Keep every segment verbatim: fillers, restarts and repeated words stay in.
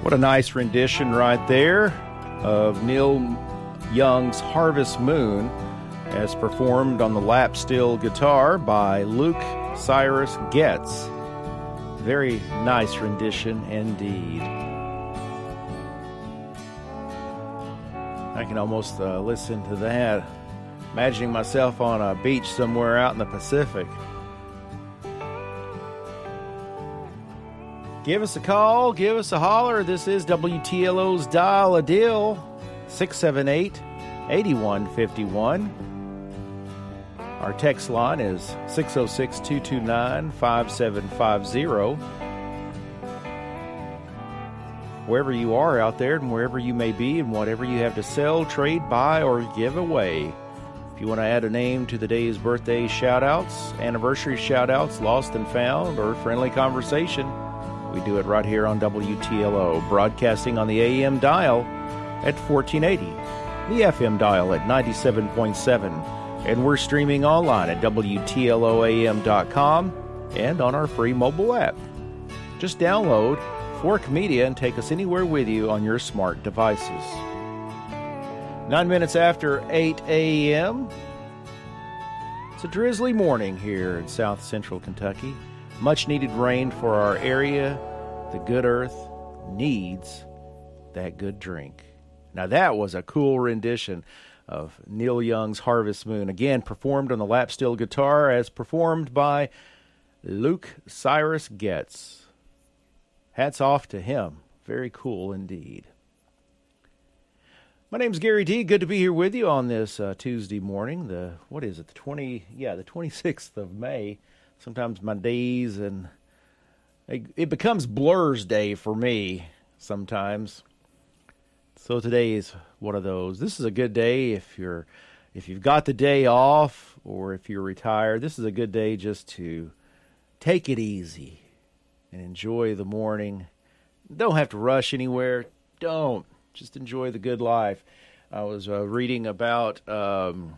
What a nice rendition right there of Neil Young's Harvest Moon as performed on the lap steel guitar by Luke Cyrus Getz. Very nice rendition indeed. I can almost uh, listen to that, imagining myself on a beach somewhere out in the Pacific. Give us a call, give us a holler. This is W T L O's Dial a Deal, six seven eight, eight one five one. Our text line is six oh six, two two nine, five seven five zero. Wherever you are out there and wherever you may be and whatever you have to sell, trade, buy, or give away. If you want to add a name to the day's birthday shout-outs, anniversary shout-outs, lost and found, or friendly conversation, we do it right here on W T L O, broadcasting on the A M dial at fourteen eighty, the F M dial at ninety-seven point seven, and we're streaming online at W T L O A M dot com and on our free mobile app. Just download Fork Media and take us anywhere with you on your smart devices. Nine minutes after eight a.m., it's a drizzly morning here in south central Kentucky. Much needed rain for our area. The good earth needs that good drink. Now that was a cool rendition of Neil Young's Harvest Moon. Again, performed on the lap steel guitar as performed by Luke Cyrus Getz. Hats off to him. Very cool indeed. My name's Gary D. Good to be here with you on this uh, Tuesday morning. The, what is it, the twenty, yeah, the twenty-sixth of May. Sometimes my days and it, it becomes Blur's Day for me sometimes. So today is one of those. This is a good day if you're if you've got the day off or if you're retired. This is a good day just to take it easy and enjoy the morning. Don't have to rush anywhere. Don't. Just enjoy the good life. I was uh, reading about um,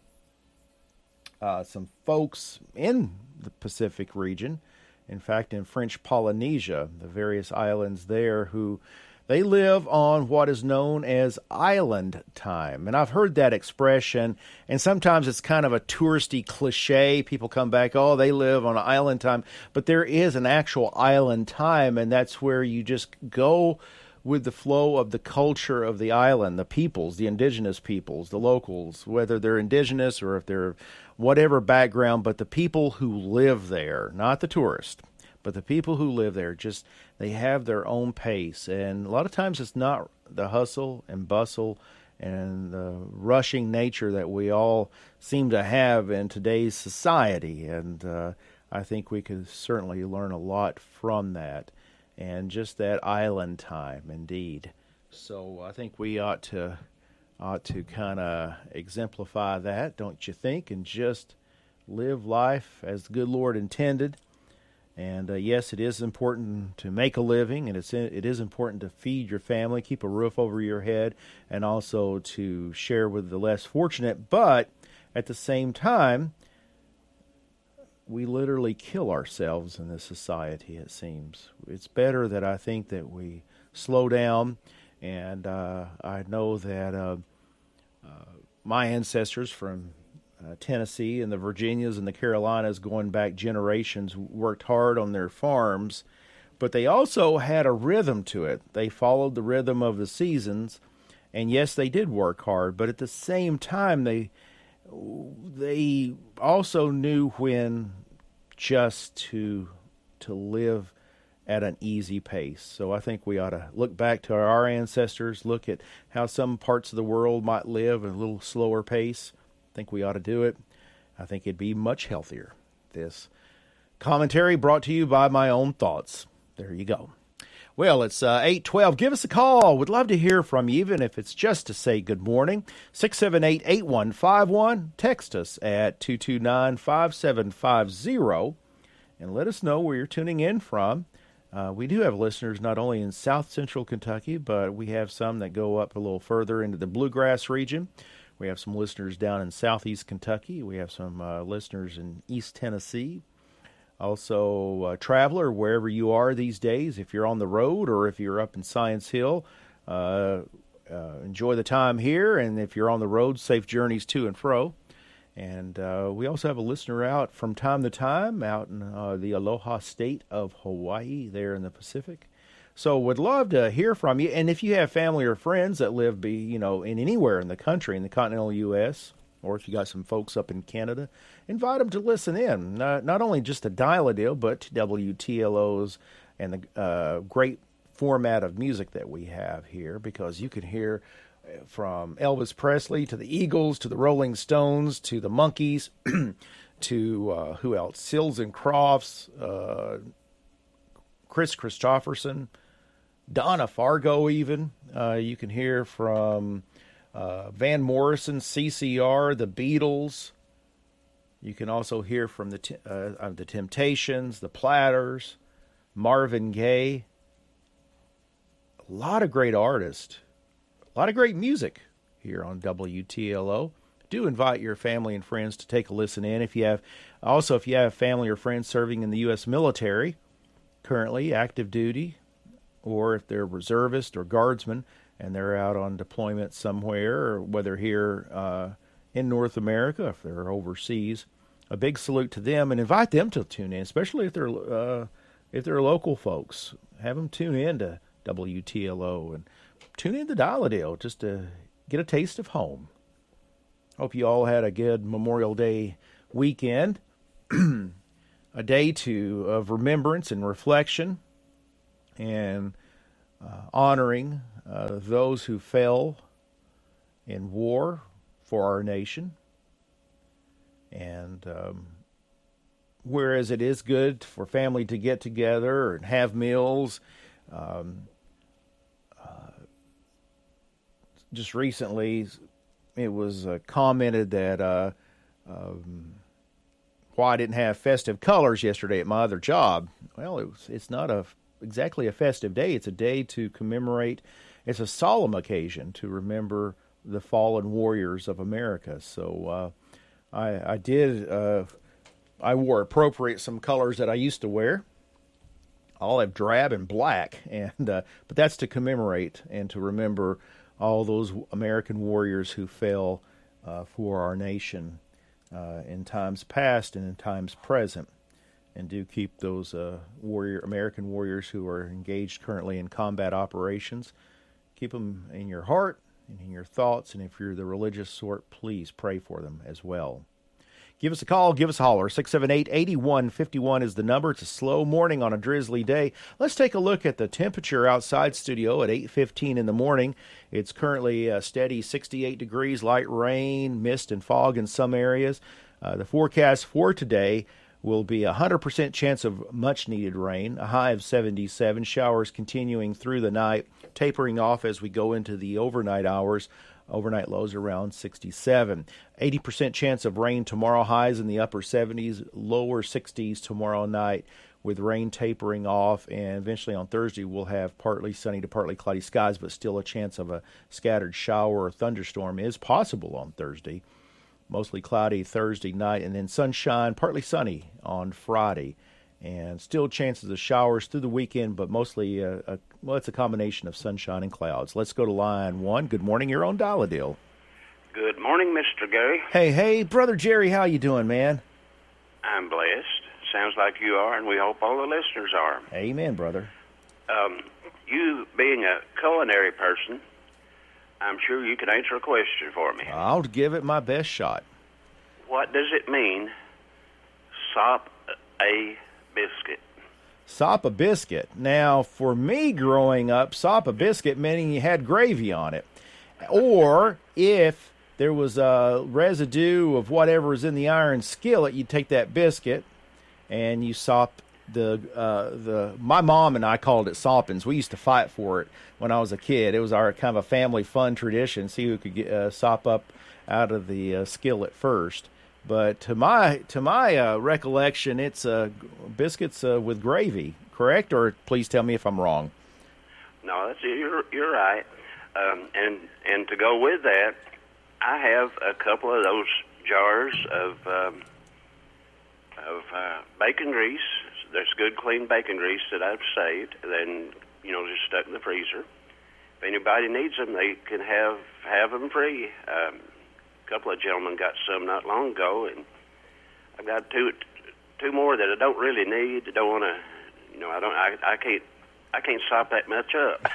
uh, some folks in the Pacific region, in fact in French Polynesia, the various islands there, who they live on what is known as island time. And I've heard that expression, and sometimes it's kind of a touristy cliche. People come back, oh, they live on island time. But there is an actual island time, and that's where you just go with the flow of the culture of the island, the peoples, the indigenous peoples, the locals, whether they're indigenous or if they're whatever background, but the people who live there, not the tourist, but the people who live there, just they have their own pace. And a lot of times it's not the hustle and bustle and the rushing nature that we all seem to have in today's society. And uh, I think we could certainly learn a lot from that. And just that island time, indeed. So I think we ought to ought to kind of exemplify that, don't you think? And just live life as the good Lord intended. And uh, yes, it is important to make a living, and it's it is important to feed your family, keep a roof over your head, and also to share with the less fortunate. But at the same time, we literally kill ourselves in this society, it seems. It's better that I think that we slow down, and uh, I know that uh, uh, my ancestors from uh, Tennessee and the Virginias and the Carolinas going back generations worked hard on their farms, but they also had a rhythm to it. They followed the rhythm of the seasons, and yes, they did work hard, but at the same time, they they also knew when just to to live at an easy pace. So I think we ought to look back to our ancestors, look at how some parts of the world might live at a little slower pace. I think we ought to do it. I think it'd be much healthier. This commentary brought to you by my own thoughts. There you go. Well, it's uh, eight twelve. Give us a call. We'd love to hear from you, even if it's just to say good morning. six seven eight, eight one five one. Text us at two two nine, five seven five zero. And let us know where you're tuning in from. Uh, we do have listeners not only in south central Kentucky, but we have some that go up a little further into the Bluegrass region. We have some listeners down in southeast Kentucky. We have some uh, listeners in East Tennessee. Also, uh, traveler, wherever you are these days, if you're on the road or if you're up in Science Hill, uh, uh, enjoy the time here. And if you're on the road, safe journeys to and fro. And uh, we also have a listener out from time to time out in uh, the Aloha State of Hawaii there in the Pacific. So would love to hear from you. And if you have family or friends that live, be you know, in anywhere in the country, in the continental U S, or if you got some folks up in Canada, invite them to listen in. Not, not only just to Dial a Deal, but to W T L O's and the uh, great format of music that we have here, because you can hear from Elvis Presley to the Eagles to the Rolling Stones to the Monkees to uh, who else? Sills and Crofts, uh, Chris Christopherson, Donna Fargo even. Uh, you can hear from uh, Van Morrison, C C R, the Beatles. You can also hear from the uh, the Temptations, the Platters, Marvin Gaye. A lot of great artists. A lot of great music here on W T L O. Do invite your family and friends to take a listen in. If you have, also if you have family or friends serving in the U S military, currently active duty, or if they're reservist or guardsmen and they're out on deployment somewhere, or whether here uh, in North America, if they're overseas, a big salute to them, and invite them to tune in, especially if they're uh, if they're local folks. Have them tune in to W T L O and tune in to Dial a Deal just to get a taste of home. Hope you all had a good Memorial Day weekend, a day to of remembrance and reflection, and uh, honoring uh, those who fell in war for our nation. And um, whereas it is good for family to get together and have meals, um, just recently, it was uh, commented that uh, um, why I didn't have festive colors yesterday at my other job. Well, it was, it's not a exactly a festive day. It's a day to commemorate. It's a solemn occasion to remember the fallen warriors of America. So uh, I, I did. Uh, I wore appropriate some colors that I used to wear. Olive drab and black, and uh, but that's to commemorate and to remember all those American warriors who fell uh, for our nation uh, in times past and in times present, and do keep those uh, warrior American warriors who are engaged currently in combat operations. Keep them in your heart and in your thoughts, and if you're the religious sort, please pray for them as well. Give us a call, give us a holler. six seven eight, eight one five one is the number. It's a slow morning on a drizzly day. Let's take a look at the temperature outside studio at eight fifteen in the morning. It's currently a steady sixty-eight degrees, light rain, mist, and fog in some areas. Uh, the forecast for today will be a one hundred percent chance of much-needed rain, a high of seventy-seven, showers continuing through the night, tapering off as we go into the overnight hours. Overnight lows around sixty-seven. eighty percent chance of rain tomorrow, highs in the upper seventies, lower sixties tomorrow night, with rain tapering off. And eventually on Thursday, we'll have partly sunny to partly cloudy skies, but still a chance of a scattered shower or thunderstorm is possible on Thursday. Mostly cloudy Thursday night, and then sunshine, partly sunny on Friday. And still chances of showers through the weekend, but mostly, a, a, well, it's a combination of sunshine and clouds. Let's go to line one. Good morning. You're on Dial a Deal. Good morning, Mister Gary. Hey, hey, Brother Jerry, how you doing, man? I'm blessed. Sounds like you are, and we hope all the listeners are. Amen, brother. Um, you being a culinary person, I'm sure you can answer a question for me. I'll give it my best shot. What does it mean, sop a biscuit? Sop a biscuit. Now, for me growing up, sop a biscuit meaning you had gravy on it. Or if there was a residue of whatever is in the iron skillet, you take that biscuit and you sop the uh, the. My mom and I called it soppins. We used to fight for it when I was a kid. It was our kind of a family fun tradition. See who could get uh, sop up out of the uh, skillet first. But to my to my uh, recollection, it's uh, biscuits uh, with gravy, correct? Or please tell me if I'm wrong. No, that's you're you're right. Um, and and to go with that, I have a couple of those jars of um, of uh, bacon grease. There's good, clean bacon grease that I've saved, and then, you know, just stuck in the freezer. If anybody needs them, they can have have them free. Um, a couple of gentlemen got some not long ago, and I've got two two more that I don't really need. I don't want to, you know, I don't, I, I can't, I can't sop that much up.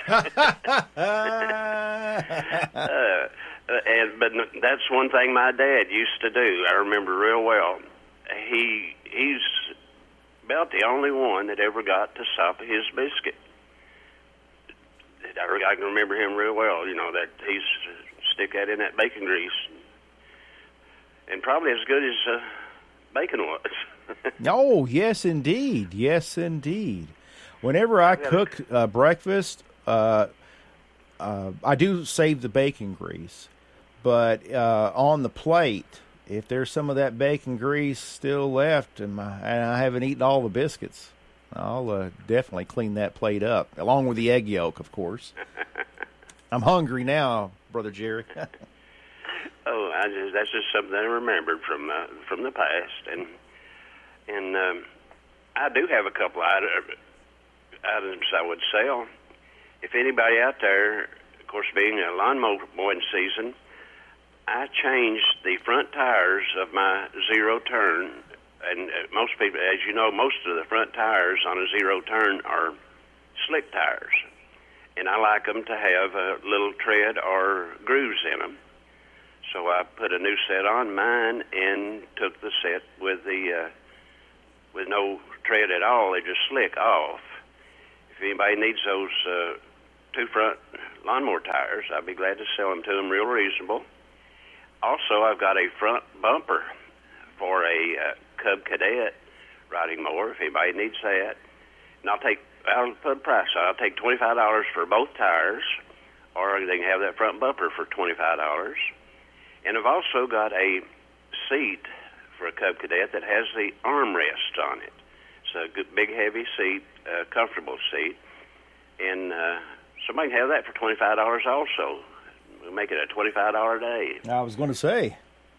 uh, and but that's one thing my dad used to do. I remember real well. He he's about the only one that ever got to sop his biscuit. I, I can remember him real well. You know that he's stick that in that bacon grease, and probably as good as uh, bacon was. Oh, yes, indeed. Yes, indeed. Whenever I cook uh, breakfast, uh, uh, I do save the bacon grease. But uh, on the plate, if there's some of that bacon grease still left and, my, and I haven't eaten all the biscuits, I'll uh, definitely clean that plate up, along with the egg yolk, of course. I'm hungry now, Brother Jerry. Oh, I just, that's just something I remembered from uh, from the past, and and um, I do have a couple items I would sell. If anybody out there, of course, being a lawn mowing season, I changed the front tires of my zero turn, and most people, as you know, most of the front tires on a zero turn are slick tires, and I like them to have a little tread or grooves in them. So I put a new set on mine and took the set with the uh, with no tread at all. They just slick off. If anybody needs those uh, two front lawnmower tires, I'd be glad to sell them to them real reasonable. Also, I've got a front bumper for a uh, Cub Cadet riding mower. If anybody needs that, and I'll take I'll put a price on. I'll take twenty-five dollars for both tires, or they can have that front bumper for twenty-five dollars. And I've also got a seat for a Cub Cadet that has the armrest on it. It's a good, big, heavy seat, uh, comfortable seat. And uh, somebody can have that for twenty-five dollars also. We'll make it a twenty-five dollars day. I was going to say.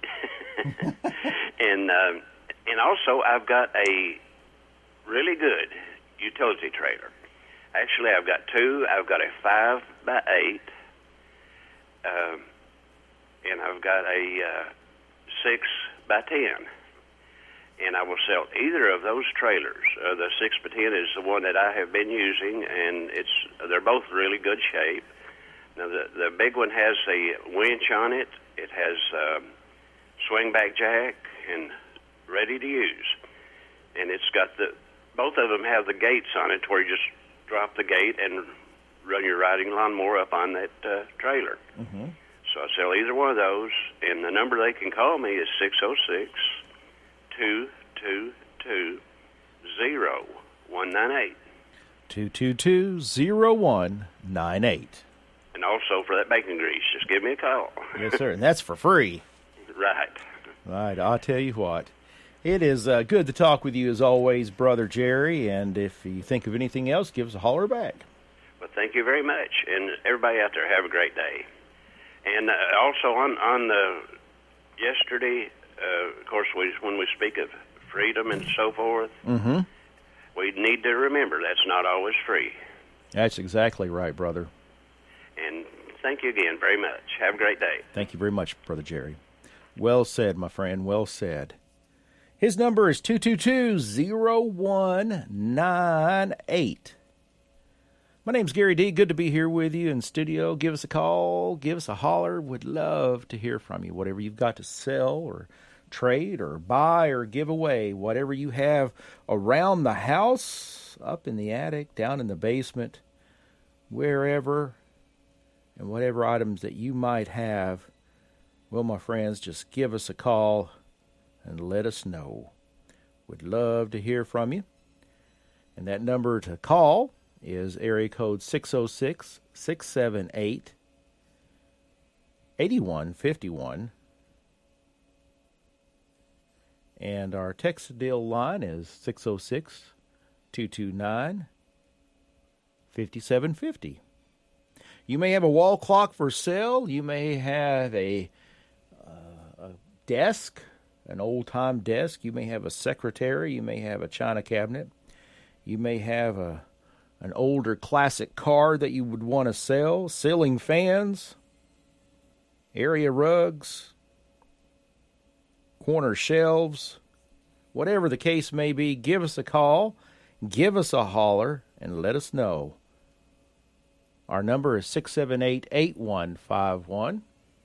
and, uh, and also, I've got a really good utility trailer. Actually, I've got two. I've got a five by eight. Um, and I've got a uh, six by ten, and I will sell either of those trailers. Uh, the six by ten is the one that I have been using, and it's they're both really good shape. Now the the big one has a winch on it. It has um, swing back jack and ready to use, and it's got the both of them have the gates on it, where you just drop the gate and run your riding lawnmower up on that uh, trailer. Mm-hmm. So I sell either one of those, and the number they can call me is six oh six, two two two, oh one nine eight. two two two, oh one nine eight. And also for that bacon grease, just give me a call. Yes, sir, and that's for free. Right. Right, I'll tell you what. It is uh, good to talk with you as always, Brother Jerry, and if you think of anything else, give us a holler back. Well, thank you very much, and everybody out there, have a great day. And uh, also on on the yesterday, uh, of course, we, when we speak of freedom and so forth, mm-hmm. we need to remember that's not always free. That's exactly right, brother. And thank you again very much. Have a great day. Thank you very much, Brother Jerry. Well said, my friend. Well said. His number is two two two, oh one nine eight. My name's Gary D. Good to be here with you in studio. Give us a call. Give us a holler. Would love to hear from you. Whatever you've got to sell or trade or buy or give away, whatever you have around the house, up in the attic, down in the basement, wherever, and whatever items that you might have, well, my friends, just give us a call and let us know. Would love to hear from you. And that number to call is area code six oh six, six seven eight, eight one five one. And our text deal line is six oh six, two two nine, five seven five oh. You may have a wall clock for sale. You may have a, uh, a desk, an old-time desk. You may have a secretary. You may have a china cabinet. You may have a an older classic car that you would want to sell, ceiling fans, area rugs, corner shelves, whatever the case may be. Give us a call, give us a holler, and let us know. Our number is six seven eight, eight one five one.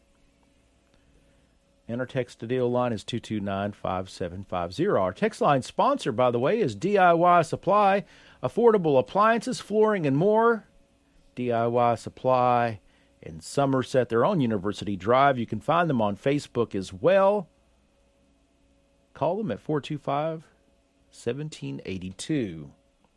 And our text to deal line is two two nine, five seven five zero. Our text line sponsor, by the way, is D I Y Supply. Affordable appliances, flooring, and more. D I Y Supply in Somerset. They're on University Drive. You can find them on Facebook as well. Call them at four two five, one seven eight two.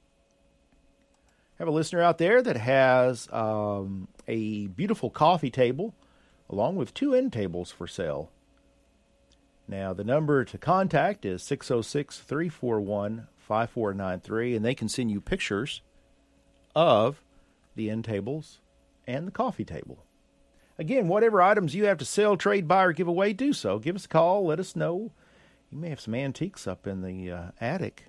Have a listener out there that has um, a beautiful coffee table along with two end tables for sale. Now, the number to contact is six oh six, three four one, five four nine three, and they can send you pictures of the end tables and the coffee table. Again, whatever items you have to sell, trade, buy, or give away, do so. Give us a call. Let us know. You may have some antiques up in the uh, attic.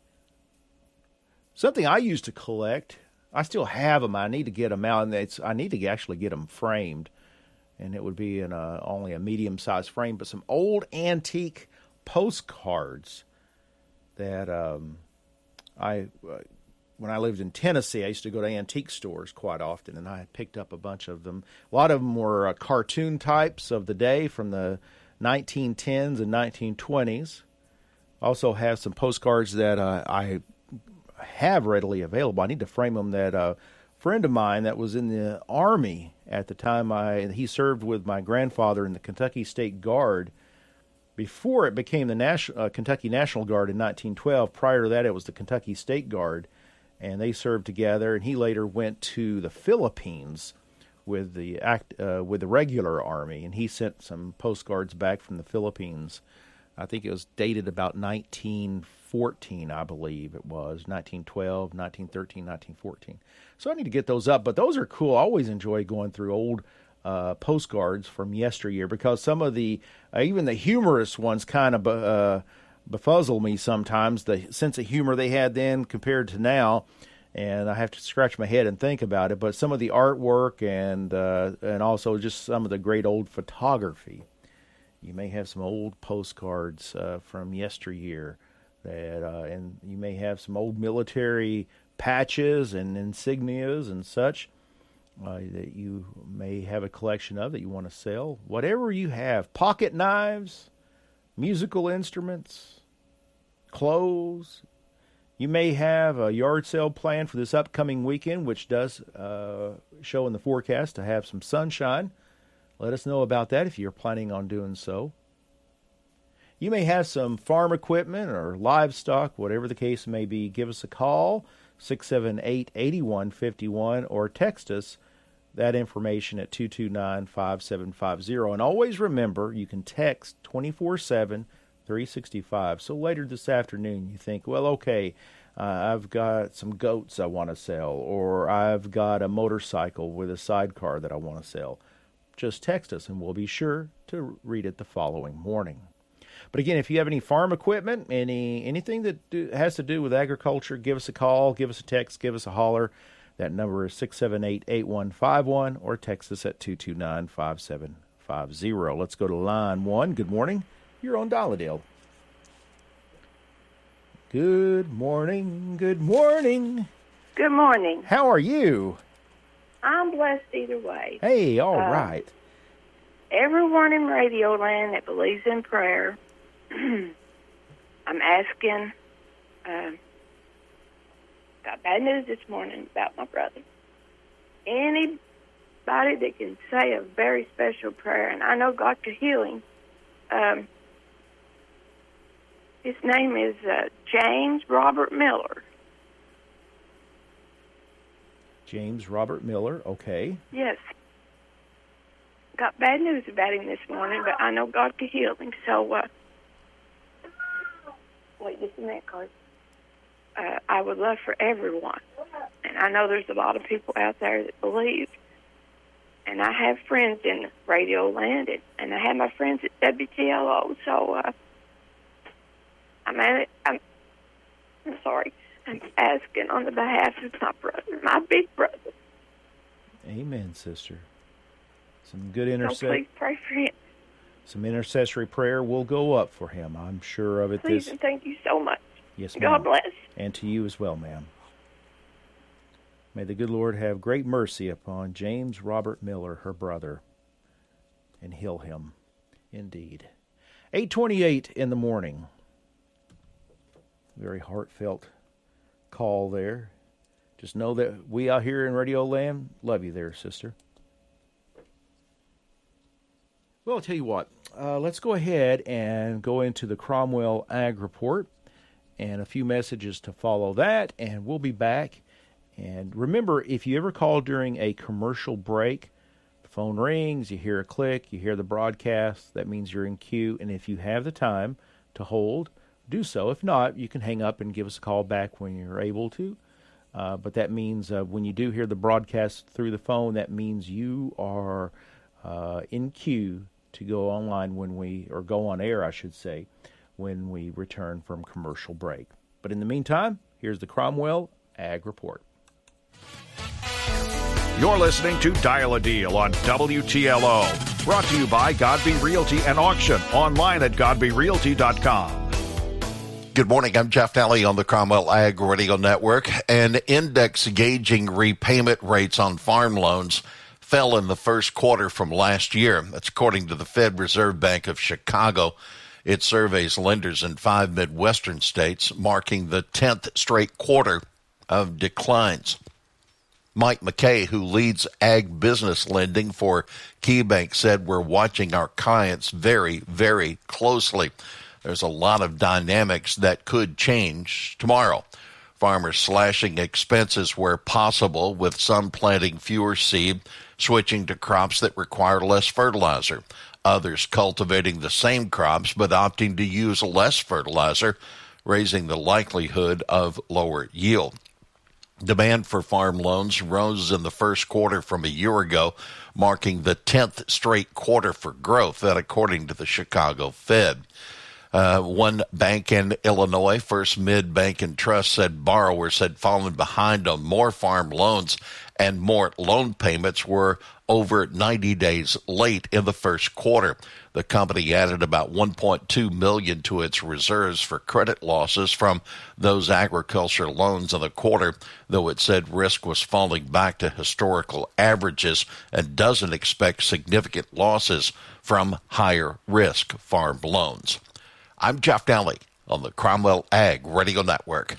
Something I used to collect, I still have them. I need to get them out, and it's, I need to actually get them framed. And it would be in a, only a medium-sized frame, but some old antique postcards that um, I, uh, when I lived in Tennessee, I used to go to antique stores quite often, and I had picked up a bunch of them. A lot of them were uh, cartoon types of the day from the nineteen tens and nineteen twenties. Also have some postcards that uh, I have readily available. I need to frame them. That uh, friend of mine that was in the Army at the time, I he served with my grandfather in the Kentucky State Guard before it became the National, uh, Kentucky National Guard in nineteen twelve. Prior to that, it was the Kentucky State Guard, and they served together. And he later went to the Philippines with the act uh, with the regular Army, and he sent some postcards back from the Philippines. I think it was dated about nineteen fourteen, I believe it was, nineteen twelve, nineteen thirteen, nineteen fourteen. So I need to get those up, but those are cool. I always enjoy going through old uh, postcards from yesteryear because some of the, uh, even the humorous ones kind of uh, befuzzle me sometimes, the sense of humor they had then compared to now, and I have to scratch my head and think about it. But some of the artwork and uh, and also just some of the great old photography. You may have some old postcards uh, from yesteryear, that uh, and you may have some old military patches and insignias and such uh, that you may have a collection of that you want to sell. Whatever you have, pocket knives, musical instruments, clothes. You may have a yard sale planned for this upcoming weekend, which does uh, show in the forecast to have some sunshine. Let us know about that if you're planning on doing so. You may have some farm equipment or livestock, whatever the case may be. Give us a call, six seven eight, eight one five one, or text us that information at two two nine, five seven five zero. And always remember, you can text twenty-four seven, three sixty-five. So later this afternoon, you think, well, okay, uh, I've got some goats I want to sell, or I've got a motorcycle with a sidecar that I want to sell. Just text us, and we'll be sure to read it the following morning. But again, if you have any farm equipment, any anything that do, has to do with agriculture, give us a call, give us a text, give us a holler. That number is six seven eight, eight one five one, or text us at two two nine, five seven five zero. Let's go to line one. Good morning. You're on Dolladale. Good morning. Good morning. Good morning. How are you? I'm blessed either way. Hey, all uh, right. Everyone in Radio Land that believes in prayer, I'm asking, uh, got bad news this morning about my brother. Anybody that can say a very special prayer, and I know God could heal him. Um, his name is uh, James Robert Miller. James Robert Miller, okay. Yes. Got bad news about him this morning, but I know God could heal him. So, uh, wait just a minute, Carl. Uh, I would love for everyone, and I know there's a lot of people out there that believe, and I have friends in Radio Land, and, and I have my friends at W T L O, so uh, I'm, at, I'm, I'm sorry. I'm asking on the behalf of my brother, my big brother. Amen, sister. Some good So intercession. please pray for him. Some intercessory prayer will go up for him. I'm sure of it. Please This, and thank you so much. yes, ma'am. God bless. And to you as well, ma'am. May the good Lord have great mercy upon James Robert Miller, her brother, and heal him indeed. eight twenty-eight in the morning. Very heartfelt call there. Just know that we out here in Radio Land love you there, sister. Well, I'll tell you what. Uh, let's go ahead and go into the Cromwell Ag Report and a few messages to follow that, and we'll be back. And remember, if you ever call during a commercial break, the phone rings, you hear a click, you hear the broadcast, that means you're in queue. And if you have the time to hold, do so. If not, you can hang up and give us a call back when you're able to. Uh, but that means uh, when you do hear the broadcast through the phone, that means you are uh, in queue to go online when we, or go on air, I should say, when we return from commercial break. But in the meantime, here's the Cromwell Ag Report. You're listening to Dial a Deal on W T L O. Brought to you by Godby Realty and Auction. Online at godby realty dot com. Good morning. I'm Jeff Nally on the Cromwell Ag Radio Network. And index gauging repayment rates on farm loans fell in the first quarter from last year. That's according to the Fed Reserve Bank of Chicago. It surveys lenders in five Midwestern states, marking the tenth straight quarter of declines. Mike McKay, who leads ag business lending for KeyBank, said we're watching our clients very, very closely. There's a lot of dynamics that could change tomorrow. Farmers slashing expenses where possible, with some planting fewer seed, switching to crops that require less fertilizer. Others cultivating the same crops but opting to use less fertilizer, raising the likelihood of lower yield. Demand for farm loans rose in the first quarter from a year ago, marking the tenth straight quarter for growth, that according to the Chicago Fed. Uh, one bank in Illinois, First Mid Bank and Trust, said borrowers had fallen behind on more farm loans and more loan payments were over ninety days late in the first quarter. The company added about one point two million dollars to its reserves for credit losses from those agriculture loans in the quarter, though it said risk was falling back to historical averages and doesn't expect significant losses from higher risk farm loans. I'm Jeff Nally on the Cromwell Ag Radio Network.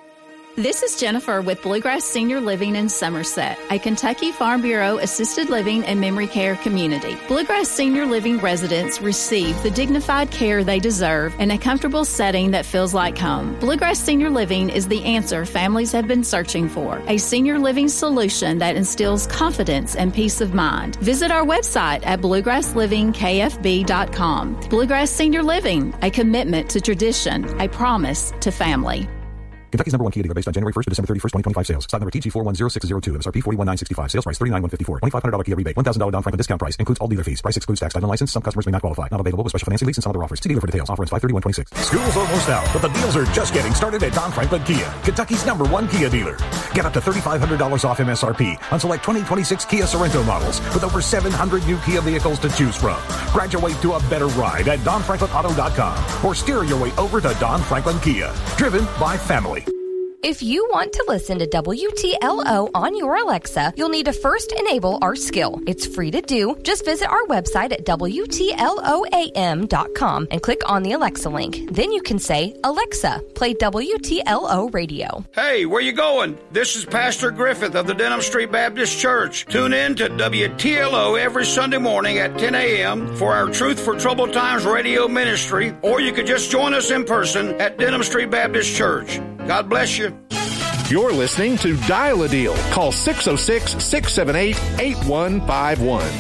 This is Jennifer with Bluegrass Senior Living in Somerset, a Kentucky Farm Bureau assisted living and memory care community. Bluegrass Senior Living residents receive the dignified care they deserve in a comfortable setting that feels like home. Bluegrass Senior Living is the answer families have been searching for, a senior living solution that instills confidence and peace of mind. Visit our website at bluegrass living k f b dot com. Bluegrass Senior Living, a commitment to tradition, a promise to family. Kentucky's number one Kia dealer based on January first to December thirty-first, twenty twenty-five sales. Stock number T G four one zero six zero two. M S R P forty-one thousand nine hundred sixty-five. Sales price thirty-nine thousand one hundred fifty-four. twenty-five hundred dollars Kia rebate. one thousand dollars down Franklin discount price. Includes all dealer fees. Price excludes tax. Title and license. Some customers may not qualify. Not available with special financing, lease, and some other offers. See dealer for details. Offer ends five thirty-one twenty-six. School's almost out, but the deals are just getting started at Don Franklin Kia, Kentucky's number one Kia dealer. Get up to thirty-five hundred dollars off M S R P on select twenty twenty-six Kia Sorento models with over seven hundred new Kia vehicles to choose from. Graduate to a better ride at don franklin auto dot com or steer your way over to Don Franklin Kia. Driven by family. If you want to listen to W T L O on your Alexa, you'll need to first enable our skill. It's free to do. Just visit our website at W T L O A M dot com and click on the Alexa link. Then you can say, Alexa, play W T L O radio. Hey, where you going? This is Pastor Griffith of the Denham Street Baptist Church. Tune in to W T L O every Sunday morning at ten a.m. for our Truth for Troubled Times radio ministry, or you could just join us in person at Denham Street Baptist Church. God bless you. You're listening to Dial a Deal. Call six oh six, six seven eight, eight one five one.